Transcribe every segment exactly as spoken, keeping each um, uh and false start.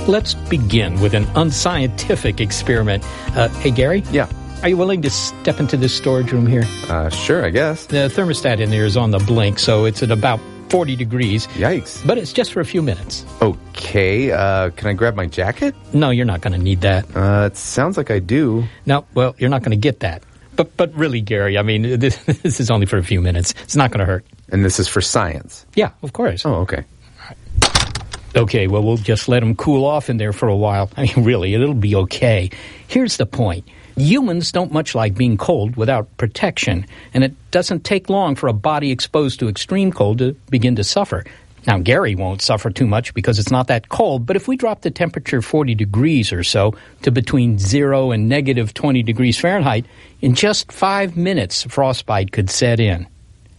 Let's begin with an unscientific experiment. Uh, hey, Gary? Yeah. Are you willing to step into this storage room here? Uh, sure, I guess. The thermostat in there is on the blink, so it's at about forty degrees. Yikes. But it's just for a few minutes. Okay, uh, can I grab my jacket? No, you're not going to need that. Uh, it sounds like I do. No, well, you're not going to get that. But but really, Gary, I mean, this, this is only for a few minutes. It's not going to hurt. And this is for science? Yeah, of course. Oh, okay. Okay, well, we'll just let them cool off in there for a while. I mean, really, it'll be okay. Here's the point. Humans don't much like being cold without protection, and it doesn't take long for a body exposed to extreme cold to begin to suffer. Now, Gary won't suffer too much because it's not that cold, but if we drop the temperature forty degrees or so to between zero and negative twenty degrees Fahrenheit, in just five minutes, frostbite could set in.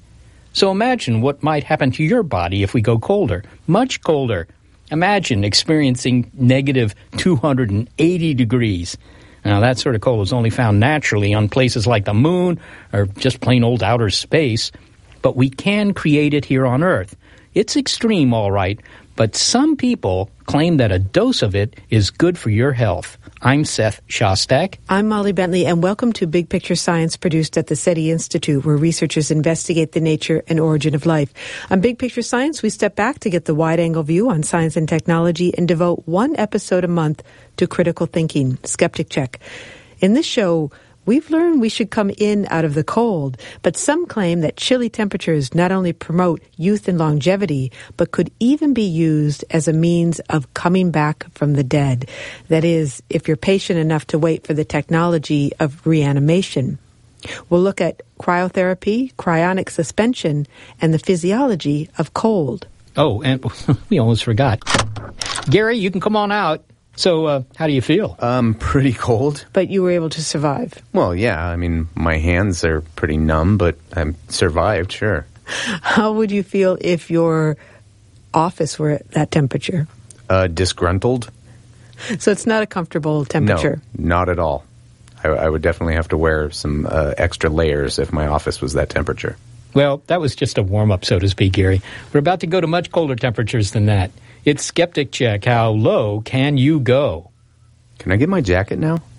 So imagine what might happen to your body if we go colder, much colder. Imagine experiencing negative two hundred eighty degrees. Now, that sort of cold is only found naturally on places like the moon or just plain old outer space, but we can create it here on Earth. It's extreme, all right, but some people claim that a dose of it is good for your health. I'm Seth Shostak. I'm Molly Bentley, and welcome to Big Picture Science, produced at the SETI Institute, where researchers investigate the nature and origin of life. On Big Picture Science, we step back to get the wide-angle view on science and technology and devote one episode a month to critical thinking, Skeptic Check. In this show, we've learned we should come in out of the cold, but some claim that chilly temperatures not only promote youth and longevity, but could even be used as a means of coming back from the dead. That is, if you're patient enough to wait for the technology of reanimation. We'll look at cryotherapy, cryonic suspension, and the physiology of cold. Oh, and we almost forgot. Gary, you can come on out. So, uh, how do you feel? Um, pretty cold. But you were able to survive. Well, yeah, I mean, my hands are pretty numb, but I survived, sure. How would you feel if your office were at that temperature? Uh, disgruntled. So it's not a comfortable temperature? No, not at all. I, I would definitely have to wear some uh, extra layers if my office was that temperature. Well, that was just a warm-up, so to speak, Gary. We're about to go to much colder temperatures than that. It's Skeptic Check. How low can you go? Can I get my jacket now?